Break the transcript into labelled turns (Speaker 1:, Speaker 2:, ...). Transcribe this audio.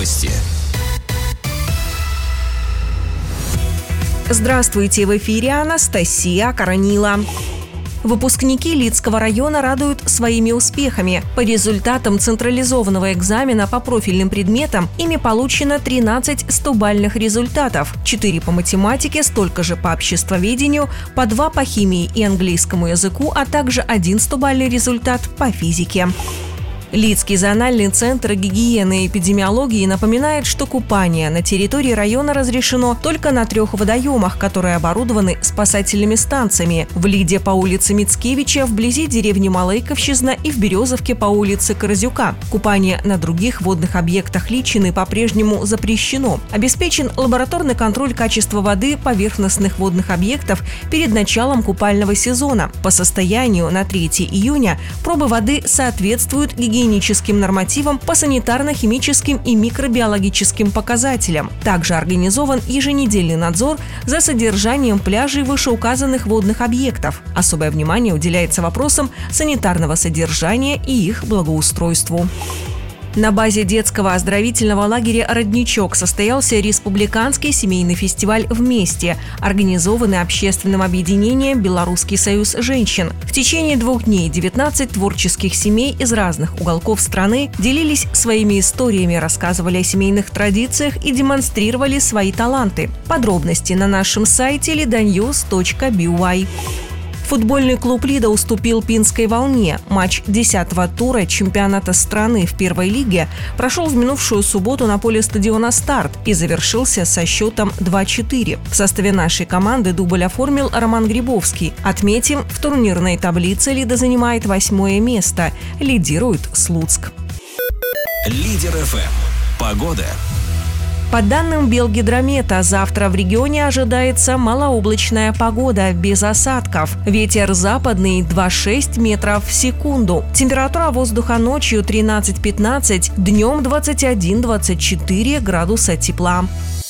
Speaker 1: Новости.
Speaker 2: Здравствуйте, в эфире Анастасия Коронила. Выпускники Лидского района радуют своими успехами. По результатам централизованного экзамена по профильным предметам ими получено 13 100-бальных результатов, 4 по математике, столько же по обществоведению, по 2 по химии и английскому языку, а также 1 100-бальный результат по физике. Лидский зональный центр гигиены и эпидемиологии напоминает, что купание на территории района разрешено только на 3 водоемах, которые оборудованы спасательными станциями: в Лиде по улице Мицкевича, вблизи деревни Малейковщизна и в Березовке по улице Корозюка. Купание на других водных объектах Личины по-прежнему запрещено. Обеспечен лабораторный контроль качества воды поверхностных водных объектов перед началом купального сезона. По состоянию на 3 июня пробы воды соответствуют гигиеническим нормативам по санитарно-химическим и микробиологическим показателям. Также организован еженедельный надзор за содержанием пляжей вышеуказанных водных объектов. Особое внимание уделяется вопросам санитарного содержания и их благоустройству. На базе детского оздоровительного лагеря «Родничок» состоялся республиканский семейный фестиваль «Вместе», организованный общественным объединением «Белорусский союз женщин». В течение 2 дней 19 творческих семей из разных уголков страны делились своими историями, рассказывали о семейных традициях и демонстрировали свои таланты. Подробности на нашем сайте lidanews.by. Футбольный клуб «Лида» уступил Пинской «Волне». Матч 10-го тура чемпионата страны в первой лиге прошел в минувшую субботу на поле стадиона «Старт» и завершился со счетом 2-4. В составе нашей команды дубль оформил Роман Грибовский. Отметим, в турнирной таблице «Лида» занимает 8-е место. Лидирует Слуцк.
Speaker 1: Лидер ФМ. Погода.
Speaker 2: По данным Белгидромета, завтра в регионе ожидается малооблачная погода без осадков. Ветер западный 2,6 метров в секунду. Температура воздуха ночью 13-15, днем 21-24 градуса тепла.